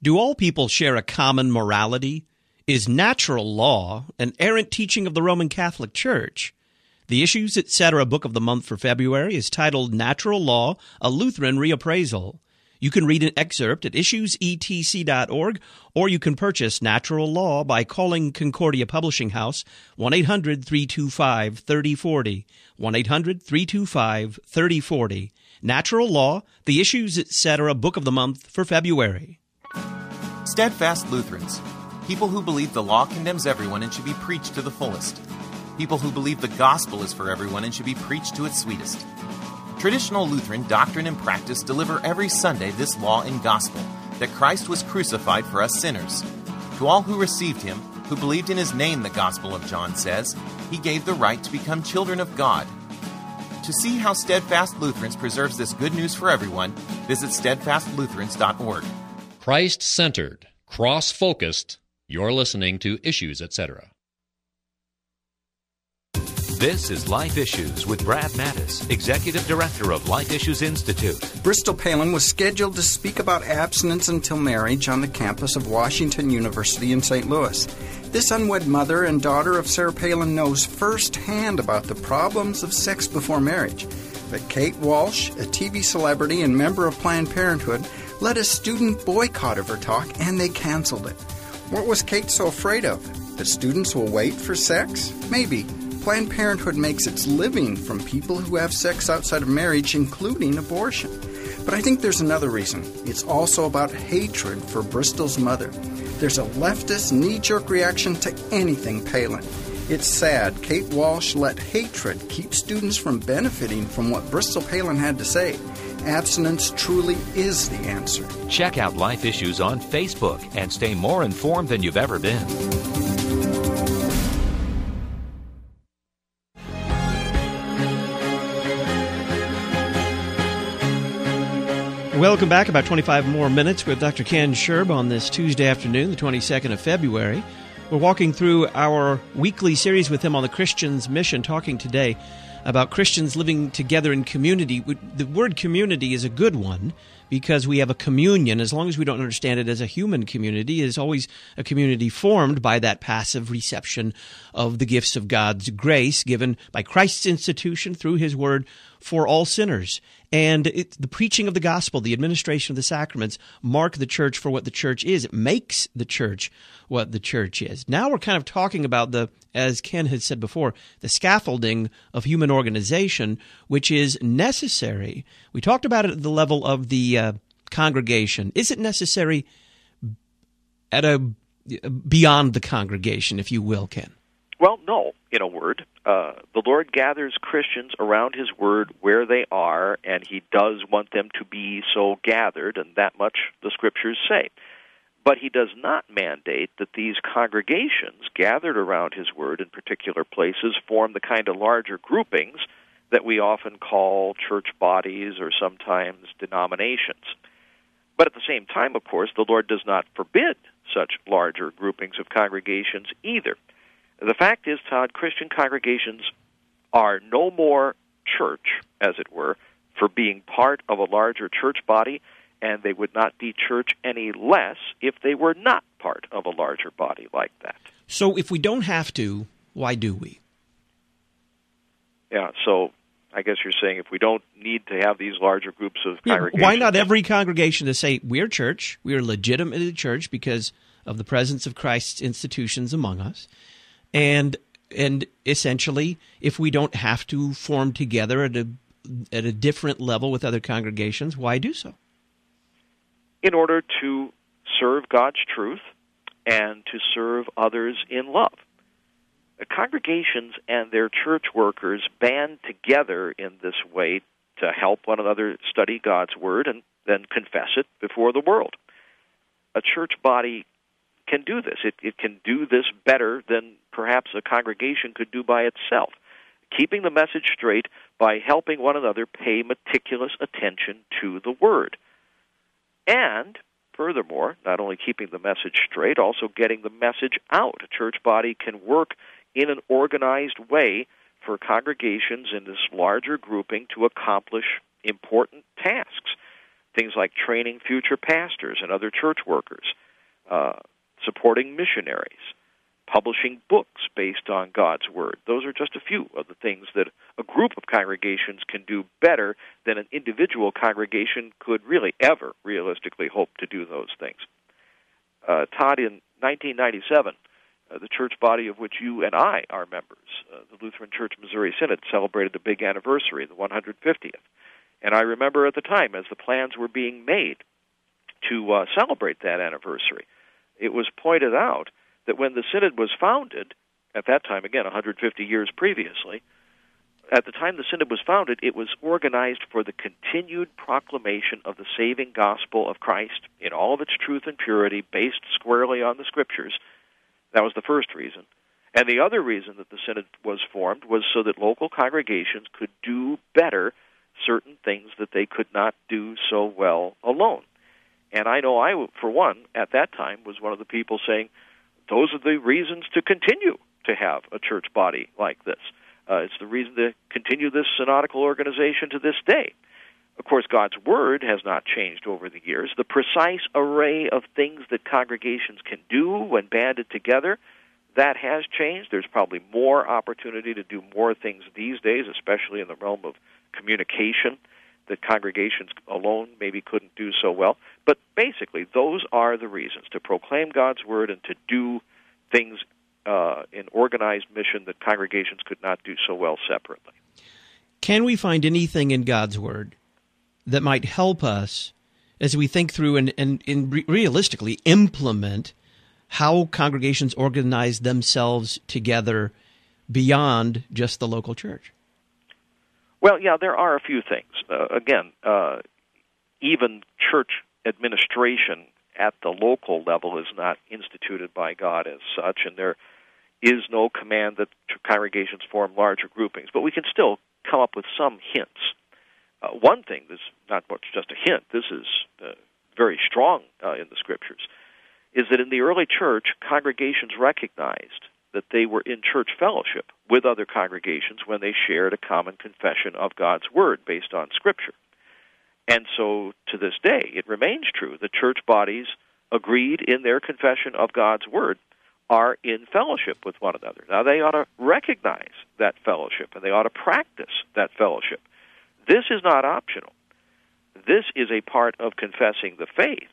Do all people share a common morality? Is natural law an errant teaching of the Roman Catholic Church? The Issues, Etc. book of the month for February is titled Natural Law, a Lutheran Reappraisal. You can read an excerpt at issuesetc.org, or you can purchase Natural Law by calling Concordia Publishing House, 1-800-325-3040, 1-800-325-3040. Natural Law, The Issues, Etc. book of the month for February. Steadfast Lutherans, people who believe the law condemns everyone and should be preached to the fullest. People who believe the gospel is for everyone and should be preached to its sweetest. Traditional Lutheran doctrine and practice deliver every Sunday this law and gospel, that Christ was crucified for us sinners. To all who received him, who believed in his name, the Gospel of John says, he gave the right to become children of God. To see how Steadfast Lutherans preserves this good news for everyone, visit steadfastlutherans.org. Christ-centered, cross-focused, you're listening to Issues, Etc. This is Life Issues with Brad Mattis, Executive Director of Life Issues Institute. Bristol Palin was scheduled to speak about abstinence until marriage on the campus of Washington University in St. Louis. This unwed mother and daughter of Sarah Palin knows firsthand about the problems of sex before marriage. But Kate Walsh, a TV celebrity and member of Planned Parenthood, led a student boycott of her talk, and they canceled it. What was Kate so afraid of? That students will wait for sex? Maybe. Planned Parenthood makes its living from people who have sex outside of marriage, including abortion. But I think there's another reason. It's also about hatred for Bristol's mother. There's a leftist knee-jerk reaction to anything Palin. It's sad Kate Walsh let hatred keep students from benefiting from what Bristol Palin had to say. Abstinence truly is the answer. Check out Life Issues on Facebook and stay more informed than you've ever been. Welcome back. About 25 more minutes with Dr. Ken Sherb on this Tuesday afternoon, the 22nd of February. We're walking through our weekly series with him on the Christian's Mission, talking today about Christians living together in community. The word community is a good one because we have a communion. As long as we don't understand it as a human community, it is always a community formed by that passive reception of the gifts of God's grace given by Christ's institution through his word for all sinners. And the preaching of the gospel, the administration of the sacraments, mark the church for what the church is. It makes the church what the church is. Now we're kind of talking about as Ken had said before, the scaffolding of human organization, which is necessary. We talked about it at the level of the congregation. Is it necessary beyond the congregation, if you will, Ken? Well, no, in a word. The Lord gathers Christians around his word where they are, and he does want them to be so gathered, and that much the Scriptures say. But he does not mandate that these congregations gathered around his word in particular places form the kind of larger groupings that we often call church bodies or sometimes denominations. But at the same time, of course, the Lord does not forbid such larger groupings of congregations either. The fact is, Todd, Christian congregations are no more church, as it were, for being part of a larger church body, and they would not be church any less if they were not part of a larger body like that. So if we don't have to, why do we? Yeah, so I guess you're saying if we don't need to have these larger groups of congregations... Why not every congregation to say, we're church, we are legitimately church because of the presence of Christ's institutions among us, and essentially, if we don't have to form together at a different level with other congregations, why do so? In order to serve God's truth and to serve others in love. Congregations and their church workers band together in this way to help one another study God's Word and then confess it before the world. A church body can do this. It can do this better than perhaps a congregation could do by itself, keeping the message straight by helping one another pay meticulous attention to the Word. And, furthermore, not only keeping the message straight, also getting the message out. A church body can work in an organized way for congregations in this larger grouping to accomplish important tasks. things like training future pastors and other church workers, supporting missionaries, publishing books based on God's Word. Those are just a few of the things that a group of congregations can do better than an individual congregation could really ever realistically hope to do those things. Todd, in 1997, the church body of which you and I are members, the Lutheran Church Missouri Synod, celebrated the big anniversary, the 150th. And I remember at the time, as the plans were being made to celebrate that anniversary, it was pointed out that when the Synod was founded, at that time, again, 150 years previously, at the time the Synod was founded, it was organized for the continued proclamation of the saving gospel of Christ in all of its truth and purity, based squarely on the Scriptures. That was the first reason. And the other reason that the Synod was formed was so that local congregations could do better certain things that they could not do so well alone. And I know I, for one, at that time, was one of the people saying, those are the reasons to continue to have a church body like this. It's the reason to continue this synodical organization to this day. Of course, God's Word has not changed over the years. The precise array of things that congregations can do when banded together, that has changed. There's probably more opportunity to do more things these days, especially in the realm of communication, that congregations alone maybe couldn't do so well. But basically, those are the reasons, to proclaim God's Word and to do things in organized mission that congregations could not do so well separately. Can we find anything in God's Word that might help us as we think through and realistically implement how congregations organize themselves together beyond just the local church? Well, yeah, there are a few things. Even church administration at the local level is not instituted by God as such, and there is no command that congregations form larger groupings. But we can still come up with some hints. One thing, this is not much just a hint, this is very strong in the Scriptures, is that in the early church, congregations recognized that they were in church fellowship with other congregations when they shared a common confession of God's Word based on Scripture. And so, to this day, it remains true that church bodies agreed in their confession of God's Word are in fellowship with one another. Now, they ought to recognize that fellowship, and they ought to practice that fellowship. This is not optional. This is a part of confessing the faith.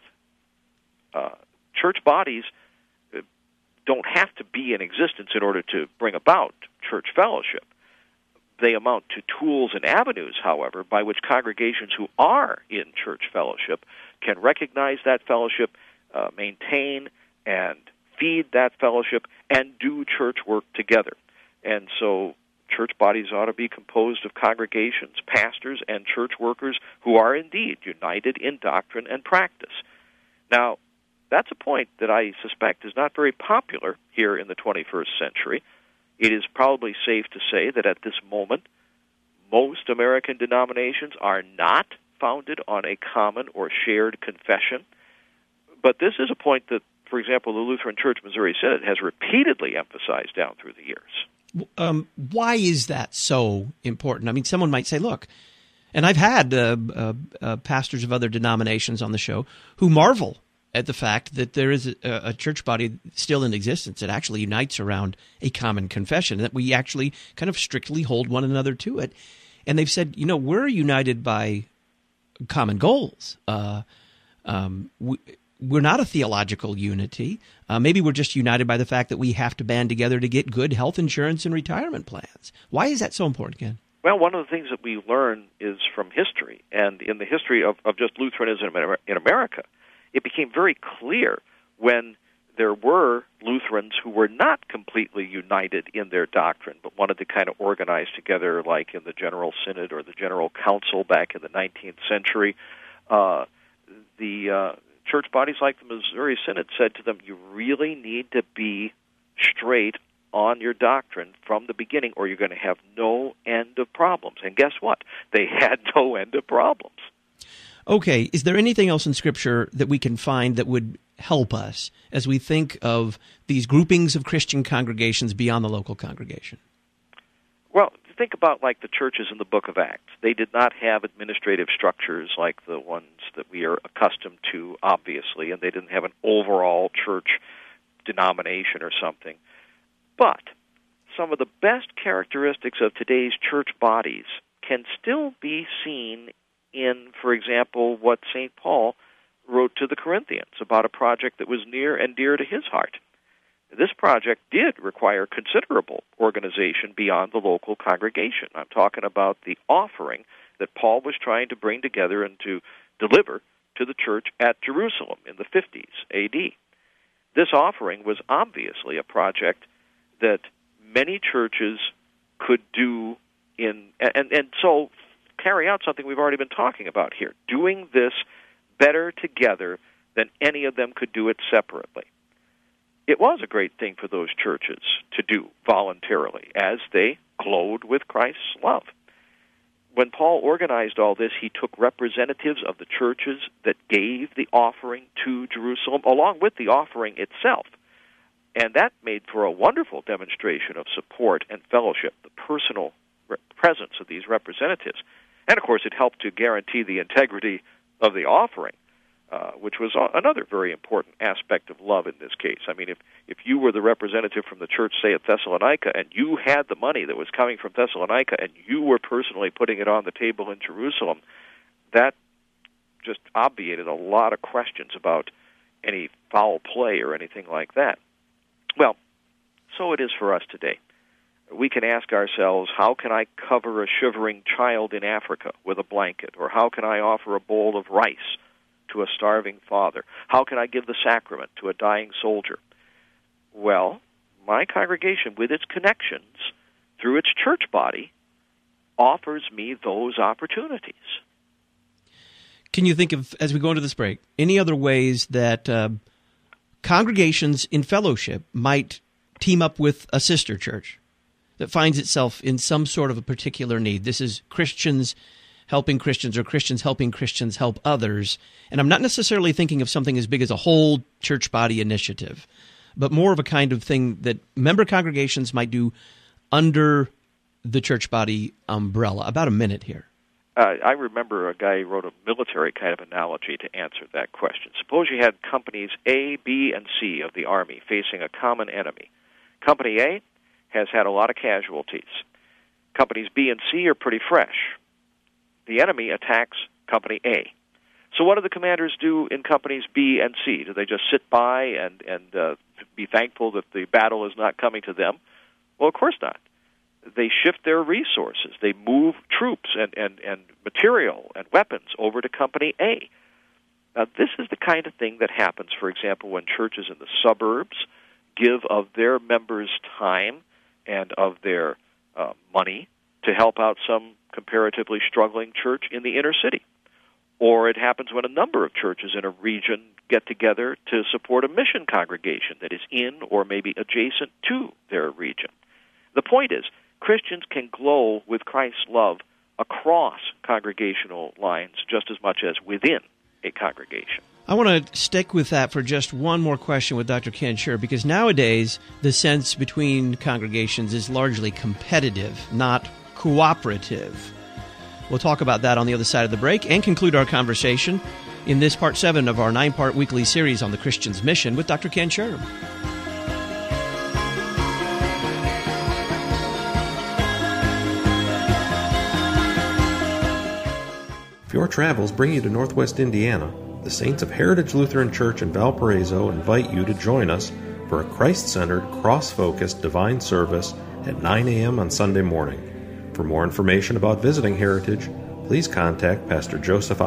Church bodies don't have to be in existence in order to bring about church fellowship. They amount to tools and avenues, however, by which congregations who are in church fellowship can recognize that fellowship, maintain and feed that fellowship, and do church work together. And so church bodies ought to be composed of congregations, pastors, and church workers who are indeed united in doctrine and practice. Now, that's a point that I suspect is not very popular here in the 21st century. It is probably safe to say that at this moment, most American denominations are not founded on a common or shared confession. But this is a point that, for example, the Lutheran Church Missouri Synod has repeatedly emphasized down through the years. Why is that so important? I mean, someone might say, look, and I've had pastors of other denominations on the show who marvel at the fact that there is a church body still in existence that actually unites around a common confession, that we actually kind of strictly hold one another to it. And they've said, we're united by common goals. We're not a theological unity. Maybe we're just united by the fact that we have to band together to get good health insurance and retirement plans. Why is that so important, Ken? Well, one of the things that we learn is from history, and in the history of just Lutheranism in America, it became very clear when there were Lutherans who were not completely united in their doctrine, but wanted to kind of organize together, like in the General Synod or the General Council back in the 19th century. The church bodies like the Missouri Synod said to them, you really need to be straight on your doctrine from the beginning, or you're going to have no end of problems. And guess what? They had no end of problems. Okay, is there anything else in Scripture that we can find that would help us as we think of these groupings of Christian congregations beyond the local congregation? Well, think about like the churches in the book of Acts. They did not have administrative structures like the ones that we are accustomed to, obviously, and they didn't have an overall church denomination or something. But some of the best characteristics of today's church bodies can still be seen in, for example, what St. Paul wrote to the Corinthians about a project that was near and dear to his heart. This project did require considerable organization beyond the local congregation. I'm talking about the offering that Paul was trying to bring together and to deliver to the church at Jerusalem in the 50s A.D. This offering was obviously a project that many churches could do and so carry out something we've already been talking about here, doing this better together than any of them could do it separately. It was a great thing for those churches to do voluntarily as they glowed with Christ's love. When Paul organized all this, he took representatives of the churches that gave the offering to Jerusalem, along with the offering itself. And that made for a wonderful demonstration of support and fellowship, the personal presence of these representatives. And, of course, it helped to guarantee the integrity of the offering, which was another very important aspect of love in this case. I mean, if you were the representative from the church, say, at Thessalonica, and you had the money that was coming from Thessalonica, and you were personally putting it on the table in Jerusalem, that just obviated a lot of questions about any foul play or anything like that. Well, so it is for us today. We can ask ourselves, how can I cover a shivering child in Africa with a blanket? Or how can I offer a bowl of rice to a starving father? How can I give the sacrament to a dying soldier? Well, my congregation, with its connections through its church body, offers me those opportunities. Can you think of, as we go into this break, any other ways that congregations in fellowship might team up with a sister church that finds itself in some sort of a particular need? This is Christians helping Christians, or Christians helping Christians help others. And I'm not necessarily thinking of something as big as a whole church body initiative, but more of a kind of thing that member congregations might do under the church body umbrella. About a minute here. I remember a guy who wrote a military kind of analogy to answer that question. Suppose you had companies A, B, and C of the Army facing a common enemy. Company A has had a lot of casualties. Companies B and C are pretty fresh. The enemy attacks Company A. So what do the commanders do in Companies B and C? Do they just sit by and be thankful that the battle is not coming to them? Well, of course not. They shift their resources. They move troops and material and weapons over to Company A. Now, this is the kind of thing that happens, for example, when churches in the suburbs give of their members' time and of their money to help out some comparatively struggling church in the inner city. Or it happens when a number of churches in a region get together to support a mission congregation that is in or maybe adjacent to their region. The point is, Christians can glow with Christ's love across congregational lines just as much as within a congregation. I want to stick with that for just one more question with Dr. Ken Scherb, because nowadays the sense between congregations is largely competitive, not cooperative. We'll talk about that on the other side of the break and conclude our conversation in this Part 7 of our 9-part weekly series on the Christian's Mission with Dr. Ken Scherb. If your travels bring you to Northwest Indiana, the Saints of Heritage Lutheran Church in Valparaiso invite you to join us for a Christ-centered, cross-focused divine service at 9 a.m. on Sunday morning. For more information about visiting Heritage, please contact Pastor Joseph